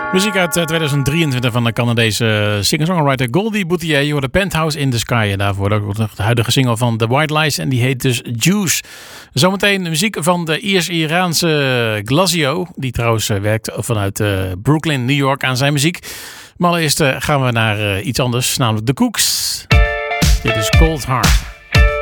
Muziek uit 2023 van de Canadese singer-songwriter Goldie Boutier. Je hoorde Penthouse in the Sky. En daarvoor ook de huidige single van The White Lies. En die heet dus Juice. Zometeen de muziek van de Iers-Iraanse Glazio. Die trouwens werkt vanuit Brooklyn, New York aan zijn muziek. Maar allereerst gaan we naar iets anders. Namelijk de Cooks. Dit is Cold Heart.